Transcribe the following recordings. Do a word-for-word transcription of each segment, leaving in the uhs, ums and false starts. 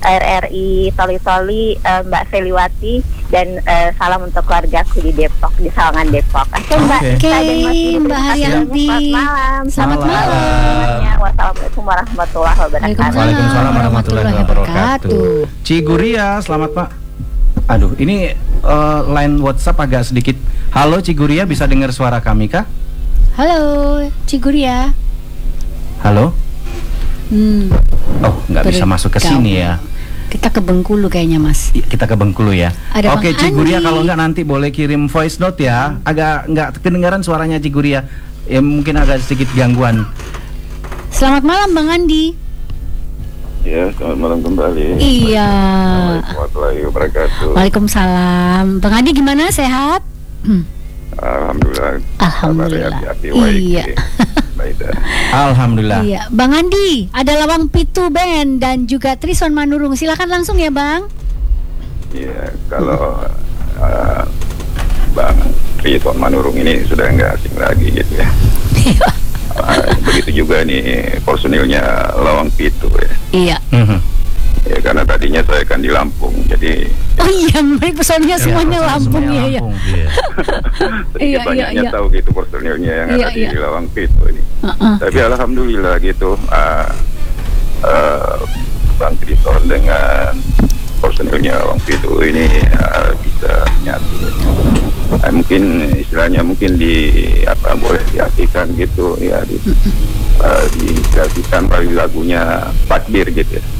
R R I Toli-Toli, uh, Mbak Feliwati, dan uh, salam untuk keluargaku di Depok, di Sawangan Depok. Oke Mbak, Oke, Ika dan Mas Didi, Mbak Haryanti. selamat malam. Selamat malam. Wassalamualaikum warahmatullahi wabarakatuh. Waalaikumsalam warahmatullahi wabarakatuh. Ciguria, selamat Pak. Aduh, ini uh, line WhatsApp agak sedikit. Halo Ciguria, bisa dengar suara kami kah? Halo, Ciguria. Halo. Hmm, Oh, nggak bisa masuk ke sini ya. kita ke Bengkulu kayaknya, Mas. Iya, kita ke Bengkulu ya. Ada Oke, Bang Ciguria, Andi. kalau nggak nanti boleh kirim voice note ya. Agak nggak kedengaran suaranya Ciguria. Ya mungkin agak sedikit gangguan. Selamat malam, Bang Andi. Ya, selamat malam kembali. Iya. Assalamualaikum warahmatullahi wabarakatuh. Waalaikumsalam. Bang Andi gimana? Sehat? Hmm. Alhamdulillah. Alhamdulillah. Kabar hati-hati, baik. Iya. Baik dah. Alhamdulillah. Iya, Bang Andi, ada Lawang Pitu Band dan juga Trison Manurung. Silakan langsung ya, Bang. Iya, kalau uh, Bang Trison Manurung ini sudah nggak asing lagi gitu ya. Uh, begitu juga nih personilnya Lawang Pitu ya. Iya. Mhm. Ya karena tadinya saya kan di Lampung, jadi Oh iya, mereka personilnya semuanya personil Lampung semuanya ya, ya. Lampung. Iya. sedikit Iya, iya, banyaknya iya. tahu gitu personilnya yang Iya, ada iya. di Lawang Pitu ini. Uh-uh. Tapi alhamdulillah gitu, uh, uh, Bang Trison dengan personilnya Lawang Pitu ini uh, bisa nyatu. Uh, mungkin istilahnya mungkin di apa boleh diartikan gitu ya, di, uh, diartikan melalui lagunya Takbir gitu ya.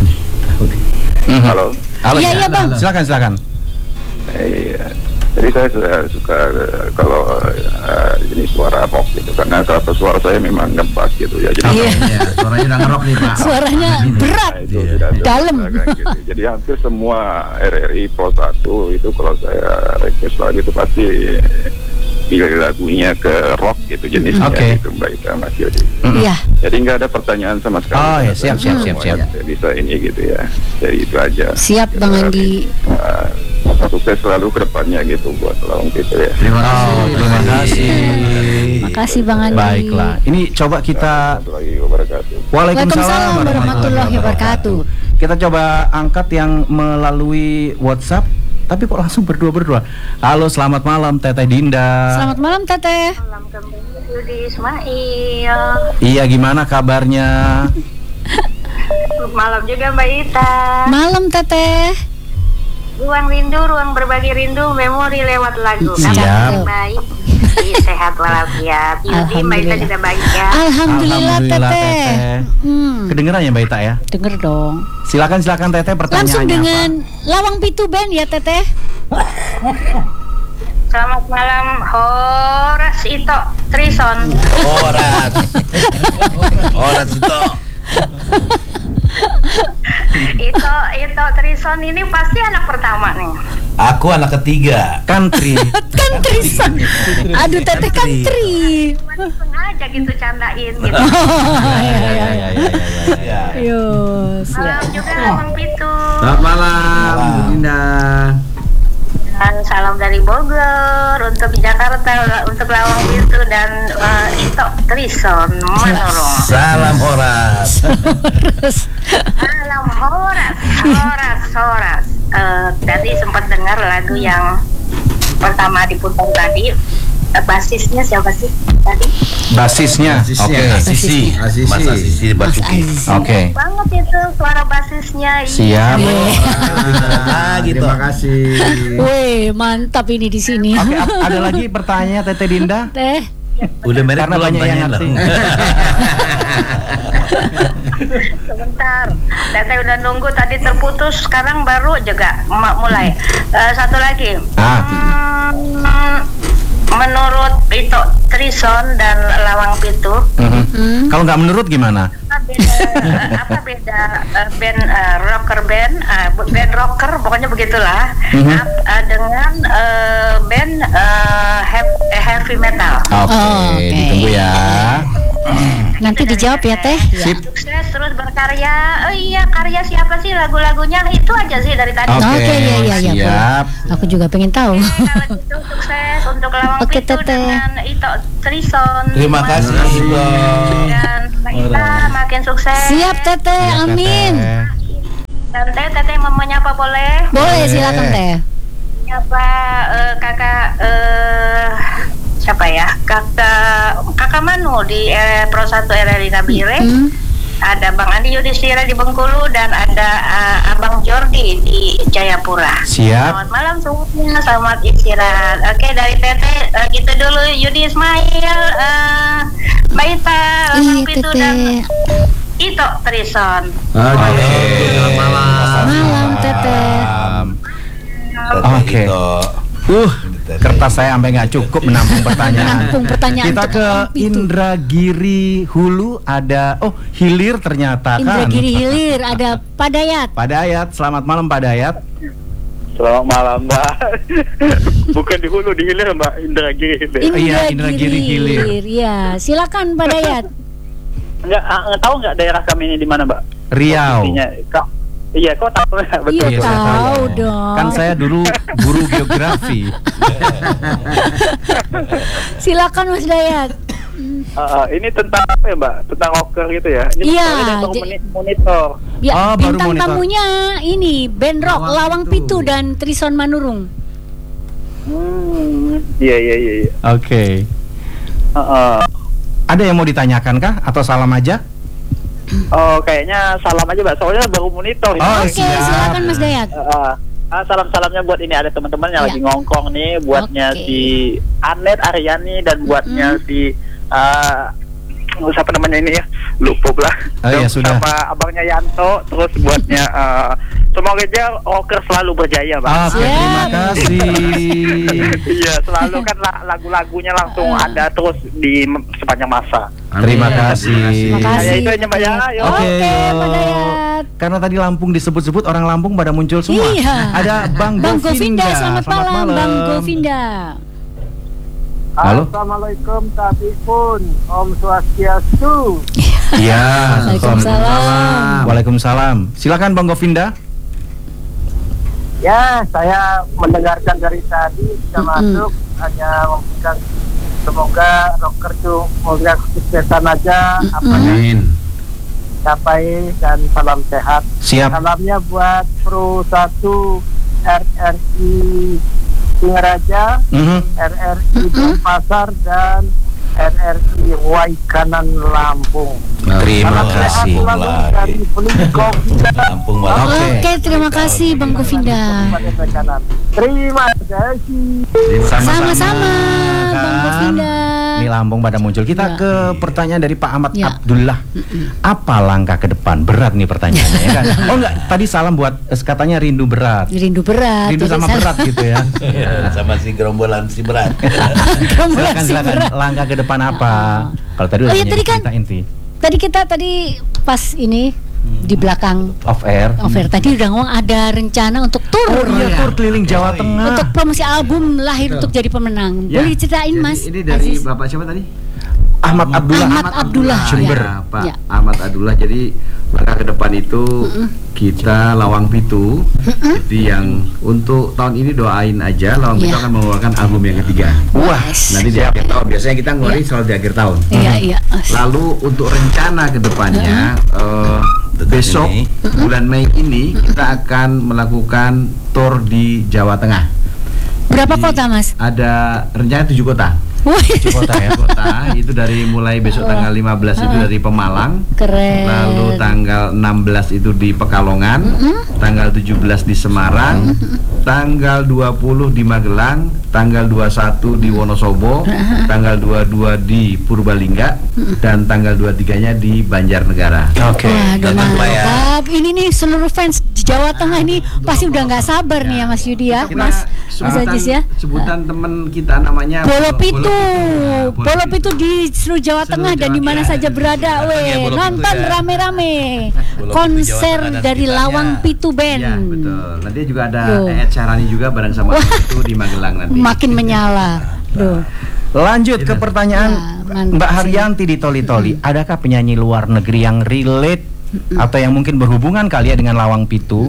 Mhm. Halo. Halo. Iya, iya, Bang. Silakan, silakan. Iya. Jadi saya suka, suka uh, kalau uh, jenis suara rock gitu, karena kalau suara saya memang ngepas gitu ya. Jadi Iya. Iya, suaranya udah ngerok nih Pak. Suaranya berat. Nah, itu Iya. tidak ada Dalam. agak gitu. Jadi hampir semua R R I Pro satu itu kalau saya request lagu itu pasti pilih lagunya ke rock gitu jenisnya Oke. gitu, Mbak Ika, Mas Yodi. Iya. Jadi nggak ada pertanyaan sama sekali. Oh, ya, siap, siap, siap, siap. Saya bisa ini gitu ya. Jadi itu aja. Siap, Bang Andi. Uh, sukses selalu ke depannya gitu buat Lawang Pitu ya. Terima kasih. Oh, terima kasih. Makasih, Bang Andi. Baiklah. Ini coba kita Warahmatullahi wabarakatuh. Waalaikumsalam warahmatullahi wabarakatuh. Kita coba angkat yang melalui WhatsApp, tapi kok langsung berdua-berdua. Halo, selamat malam Teteh Dinda. Selamat malam, Teteh. Salam kembali Yudi Ismail. Iya, gimana kabarnya? Malam juga Mbak Ita. Malam, Teteh. Ruang rindu, ruang berbagi rindu, memori lewat lagu. Siap. Kabar baik, sehat walafiat. Yudi, Mbak Ita juga baik ya. Alhamdulillah, Teteh. Hmm, Kedengeran ya Mbak Ita ya? denger dong. Silakan, silakan Teteh, pertanyaannya Langsung dengan apa? Lawang Pitu Band ya, Teteh. Selamat malam, Horas Ito Trison. Orat. Orat itu. Ito, Ito Trison ini pasti anak pertama nih. Aku anak ketiga. Country. Kan Trison. Aduh, Teteh kan Tri. Cuma sengaja gitu candain gitu. Oh, iya, iya, Ya, iya. ya, ya, ya, ya. Yus, ya. Salam juga Lawang Pitu. Selamat malam, Bu Dinda. Dan salam dari Bogor untuk Jakarta, untuk Lawang Pitu dan uh, Ito Trison Manurung. Salam Horas. Salam Horas, Horas, Horas. Uh, tadi sempat dengar lagu yang pertama diputar tadi. Uh, basisnya siapa sih tadi? Basisnya. Oke. Asisi. Asisi. Mas Asisi Mas Basuki. Aziz. Oke. Banget itu suara basisnya. Siap. Ah, gitu. Terima kasih. Wih, mantap ini di sini. Oke, ap- ada lagi pertanyaan Teteh Dinda? Teh, Udah merek Karena belum banyak yang tanya ngerti. dong. Sebentar, Teteh udah nunggu tadi terputus, sekarang baru juga ma- mulai. Eh, satu lagi. Ah. Hmm, menurut Ito Trison dan Lawang Pitu, Mhm. hmm, Kalau nggak menurut gimana? apa beda, apa beda eh, band eh, rocker band, eh, band rocker, pokoknya begitulah, Mhm. ap- eh, dengan eh, band eh, hev- eh, heavy metal. Oke, Oke. ditunggu ya. nanti dijawab ya, Teh. Sip. Sukses terus berkarya. Oh iya, karya siapa sih, lagu-lagunya itu aja sih dari tadi. Oke, Oke, iya, iya, iya, siap. Aku juga pengen tahu. Kalau gitu sukses untuk Lawang Oke, Pitu Teteh. dengan Ito Trison. Terima kasih, Ito. Dan Mbak Ita makin sukses. Siap, Teteh. Siap, Amin. Teteh. Dan Teh, Teteh mau menyapa boleh? Boleh, silakan Teh. Menyapa uh, kakak uh, siapa ya? Kakak Kakak Manu di eh, Pro satu R R I Nabire. Hmm. Ada Bang Andi Yudhistira di Bengkulu dan ada uh, Abang Jordi di Jayapura. Siap. Selamat malam semuanya, selamat istirahat. Oke, dari Teteh uh, gitu dulu. Yudi Ismail, uh, Mbak Ita, Iya, Pitu Teteh. dan Ito Trison. Oke. Selamat malam. Malam, Teteh. Oke. Uh, kertas saya sampai nggak cukup menampung pertanyaan. Menampung pertanyaan Kita untuk ke Lawang Pitu. Indragiri Hulu ada, oh Hilir ternyata kan. Indragiri Hilir, ada Pak Dayat. Pak Dayat, selamat malam Pak Dayat. Selamat malam Mbak. Bukan di Hulu, di Hilir Mbak. Indragiri Hilir. iya, Indragiri Hilir. Iya, silakan Pak Dayat. Enggak, ah, tahu nggak daerah kami ini di mana Mbak? Riau. Posisinya, Kak. Iya, kok tahu nggak? Betul. Iya, Iya, saya tahu dong. Kan saya dulu guru geografi. Silakan Mas Dayat. Uh, ini tentang apa ya Mbak? Tentang loker gitu ya? Ini Iya, soalnya ada j- moni- monitor. Ya, Oh, baru bintang monitor. tamunya ini band rock Lawang Lawang Pitu. Pitu dan Trison Manurung. Hmm, iya iya iya. iya. Oke. Uh, uh. Ada yang mau ditanyakan kah atau salam aja? Oh, kayaknya salam aja Mbak. Soalnya baru monitor. ini. Oh, Oke, siap. silakan Mas Dayat. Uh, uh. Ah, salam-salamnya buat ini ada teman-teman yang Ya. lagi ngongkong nih, buatnya Oke. si Anet Aryani dan buatnya Mm-mm. si uh, siapa namanya ini ya, lupa lah. Oh, iya, sudah. Sama abangnya Yanto, terus buatnya uh, semoga aja rocker selalu berjaya Bang. Oke, Siap. terima kasih. Iya, selalu kan la- lagu-lagunya langsung Ah. ada terus di m- sepanjang masa. Terima kasih. Terima kasih. Ya, itu aja, Mbak, ya. Yuk. Oke, Oke, yuk. Pak Dayat. Karena tadi Lampung disebut-sebut, orang Lampung pada muncul semua. Iya. Ada Bang, Bang Govinda. Govinda, selamat, malam, Bang Govinda. Halo. Assalamualaikum Tabipun, Om Swastiastu. Iya. Waalaikumsalam. Waalaikumsalam. Silakan Bang Govinda. Ya, saya mendengarkan dari tadi bisa Mm-mm. masuk, hanya memberikan semoga rocker itu semoga kesuksesan aja, apa Mm-mm. yang Amin. capai dan salam sehat. Siap. Salamnya buat Pro satu R R I Singaraja, Mhm. R R I Denpasar dan R R I Waikanan Lampung. Terima Salam sehat kasih. selalu dari Beliau. Lampung malam. Oke. Oke, terima kasih Bang Govinda. Terima kasih. Sama-sama Kan? Bang Govinda. Ini Lampung pada muncul. Kita Ya. ke pertanyaan dari Pak Ahmad Ya. Abdullah. Apa langkah ke depan? Berat nih pertanyaannya ya kan? Oh enggak, tadi salam buat eh, katanya rindu berat. Rindu berat. Rindu jadi sama saya- berat gitu ya. Iya, sama si gerombolan si berat. Silakan Kombinasi silakan. berat. Langkah ke depan apa? Ya. Kalau tadi Oh, udah iya, tadi kan- cerita inti Tadi kita tadi pas ini di belakang off air. over tadi udah ngomong ada rencana untuk tur. Oh iya, tur keliling Jawa Tengah. Untuk promosi album lahir untuk jadi pemenang. Ya, Boleh diceritain jadi Mas? Ini dari Aziz? Bapak siapa tadi? Ahmad Abdullah. Ahmad Abdullah, Jember. Ya, Pak Ya. Ahmad Abdullah. Jadi langkah ke depan itu kita Lawang Pitu. Jadi yang untuk tahun ini doain aja Lawang Pitu Ya. akan mengeluarkan album yang ketiga. Wah, Yes. Nanti di akhir tahun. Biasanya kita ngeluarin selalu di akhir tahun. Iya, iya. Lalu untuk rencana ke depannya eh, Dekat besok ini. bulan Mei ini kita akan melakukan tour di Jawa Tengah. Berapa Jadi, kota Mas? Ada rencana tujuh kota. Wih, Tujuh kota ya. Kota itu dari mulai besok tanggal lima belas itu dari Pemalang. keren. Lalu tanggal enam belas itu di Pekalongan, tanggal tujuh belas di Semarang, tanggal dua puluh di Magelang, tanggal dua puluh satu di Wonosobo, tanggal dua puluh dua di Purbalingga, dan tanggal dua puluh tiga-nya di Banjarnegara. Oke. Waduh, Jangan lupa ya. mantap. Ini nih seluruh fans di Jawa Tengah ini pasti udah nggak sabar nih ya Mas Yudi ya, Kita Mas Mas sebutan, Ajis ya. sebutan teman kita namanya Bolo Pitu, Ya, Bolo Pitu di seluruh Jawa Seluruh Tengah dan Jawa di mana Tengah. saja berada, Datang ya, weh Bolo Pitu nonton ya. rame-rame Bolo Pitu konser Jawa Tengah dan dari sekitarnya. Lawang Pitu Band. Ya, betul. Nanti juga ada Tuh. Ed Syarani juga bareng sama Wah. itu di Magelang nanti. Makin menyala. Duh. Lanjut ke pertanyaan Ya, mantap Mbak sih. Haryanti di Toli-Toli. Adakah penyanyi luar negeri yang relate atau yang mungkin berhubungan kali ya dengan Lawang Pitu?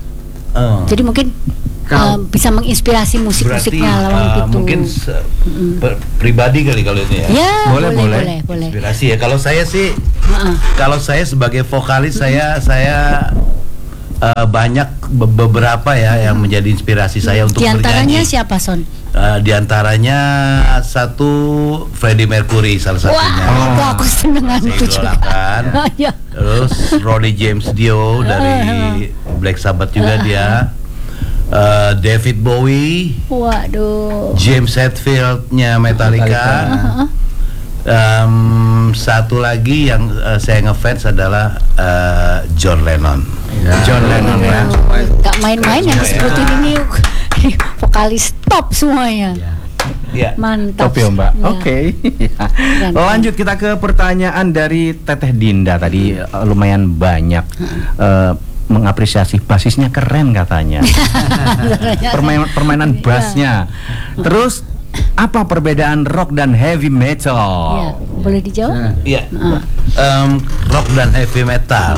Oh. Jadi mungkin Kalau- uh, bisa menginspirasi Berarti musik-musiknya Lawang uh, Pitu. mungkin se- per- pribadi kali kalau ini ya. Ya, Boleh, boleh, boleh. boleh, boleh. Inspirasi ya. Kalau saya sih, Heeh. kalau saya sebagai vokalis saya saya uh, banyak be- beberapa ya yang menjadi inspirasi saya untuk Di antaranya bernyanyi. siapa, Son? Uh, di antaranya satu Freddie Mercury salah satunya. Wah, itu aku senengan Saya itu juga. idolakan. Ya. Terus Ronnie James Dio dari Black Sabbath juga dia. Uh, David Bowie, Waduh. James Hetfield-nya Metallica. Heeh. Um, satu lagi yang uh, saya ngefans adalah uh, John Lennon. John Lennon ya. Gak main-main yang disebutin ini vokalis top semuanya. Ya. Mantap. Top ya Mbak. Ya. Oke. Keren. Lanjut kita ke pertanyaan dari Teteh Dinda tadi, eh, lumayan banyak eh, mengapresiasi basisnya keren katanya. Permainan permainan bassnya. Terus apa perbedaan rock dan heavy Ya, metal? boleh dijawab? Iya. Em, rock dan heavy metal.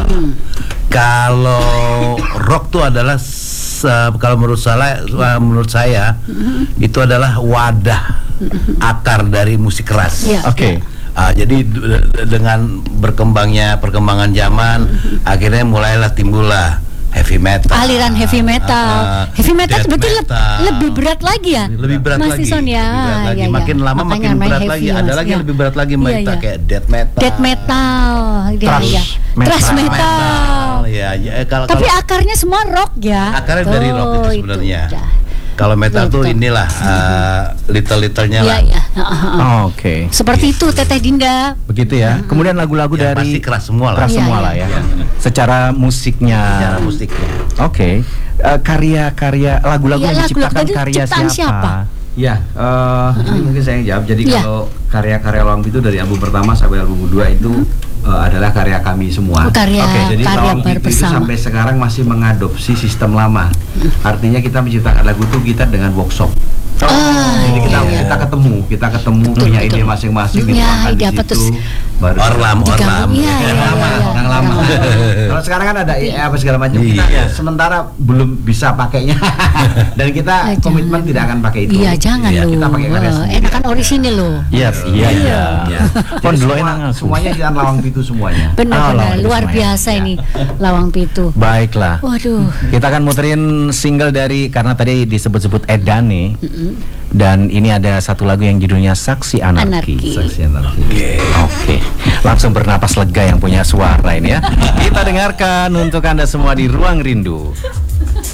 Kalau rock tuh adalah se- kalau menurut saya menurut saya itu adalah wadah akar dari musik keras. Iya. Oke. Ah, jadi d- d- dengan berkembangnya perkembangan zaman akhirnya mulailah timbullah heavy metal. Aliran heavy metal. Ah, Heavy metal death berarti le- metal. lebih berat lagi ya? Lebih berat Mas lagi. Tison ya. Lebih berat lagi. Ya, ya. Makin lama Makanya makin main berat heavy, lagi. Ada Mas, lagi ya. yang lebih berat lagi Mbak Iya, Ita, iya. kayak death metal. Death metal. Ya, Thrash ya. metal. Thrash metal. Ya, ya eh, kalau Tapi kalau akarnya semua rock ya. akarnya dari rock itu Tuh, sebenarnya. udah. Kalau metal Gitu. tuh inilah uh, little-littlenya Iya, lah. iya. Oke. Seperti itu Teteh Dinda. Begitu ya. Kemudian lagu-lagu Yang dari pasti keras semua lah. keras Iya, semua iya. lah ya. Secara musiknya. Secara musiknya. Oke. Eh, karya-karya lagu-lagu Iya, yang lagu-lagu diciptakan tadi karya ciptaan siapa? siapa? Ya, eh, ini mungkin saya yang jawab. Jadi Iya. kalau karya-karya Lawang Pitu dari album pertama sampai album kedua itu eh, adalah karya kami semua. Oh, karya- Oke, jadi karya Lawang Pitu itu bersama. sampai sekarang masih mengadopsi sistem lama. Artinya kita menciptakan lagu itu kita dengan workshop. Ah, Jadi kita iya, iya. kita ketemu, kita ketemu Betul, punya betul. ide masing-masing Ya, dituangkan ide di apa situ. terus? Baru Orlam, Digabung, orlam. iya, iya, yang lama, iya, yang lama. Kalau sekarang kan ada I A apa segala macam. Kita Iya. sementara belum bisa pakainya. Dan kita Ya, komitmen jangan. tidak akan pakai itu. Iya, jangan Iya, loh. kita pakai karya Wah, sendiri. enakan orisinil loh. Yes, iya iya. Iya. Pon Jadi dulu semua- enak langsung. semuanya di Lawang Pitu semuanya. Ah, Benar-benar Lawang Pitu luar semuanya. biasa Ya. ini Lawang Pitu. Baiklah. Waduh. Kita akan muterin single dari, karena tadi disebut-sebut Edan nih. Dan ini ada satu lagu yang judulnya Saksi Anarki. Anarki. Saksi anarki. Oke, langsung bernapas lega yang punya suara ini ya. Kita dengarkan untuk Anda semua di Ruang Rindu.